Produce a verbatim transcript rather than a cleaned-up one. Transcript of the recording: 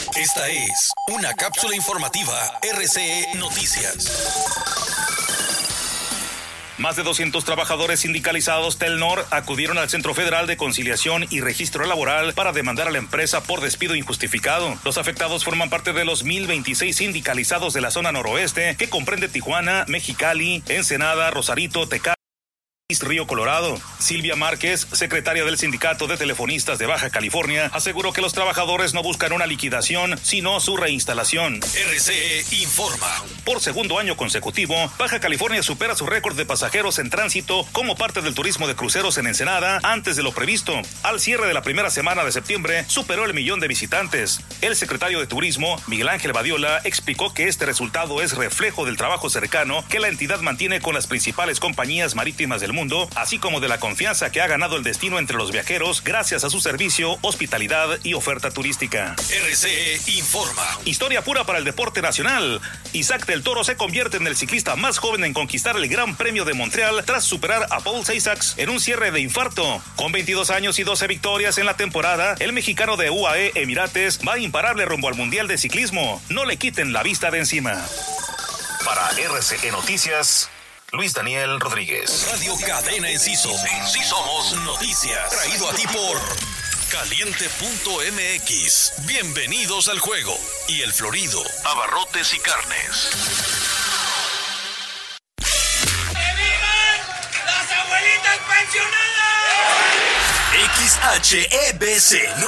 Esta es una cápsula informativa R C E Noticias. Más de doscientos trabajadores sindicalizados Telnor acudieron al Centro Federal de Conciliación y Registro Laboral para demandar a la empresa por despido injustificado. Los afectados forman parte de los mil veintiséis sindicalizados de la zona noroeste, que comprende Tijuana, Mexicali, Ensenada, Rosarito, Tecate, Río Colorado. Silvia Márquez, secretaria del Sindicato de Telefonistas de Baja California, aseguró que los trabajadores no buscan una liquidación, sino su reinstalación. R C E informa. Por segundo año consecutivo, Baja California supera su récord de pasajeros en tránsito como parte del turismo de cruceros en Ensenada antes de lo previsto. Al cierre de la primera semana de septiembre, superó el millón de visitantes. El secretario de Turismo, Miguel Ángel Badiola, explicó que este resultado es reflejo del trabajo cercano que la entidad mantiene con las principales compañías marítimas del mundo, mundo, así como de la confianza que ha ganado el destino entre los viajeros gracias a su servicio, hospitalidad y oferta turística. R C E informa. Historia pura para el deporte nacional. Isaac del Toro se convierte en el ciclista más joven en conquistar el Gran Premio de Montreal tras superar a Paul Seisax en un cierre de infarto. Con veintidós años y doce victorias en la temporada, el mexicano de U A E Emirates va imparable rumbo al Mundial de Ciclismo. No le quiten la vista de encima. Para R C E Noticias, Luis Daniel Rodríguez. Radio Cadena Enciso. En sí somos noticias. Traído a ti por Caliente punto M X. Bienvenidos al juego. Y El Florido. Abarrotes y carnes. ¡Que vivan las abuelitas pensionadas! X H E B C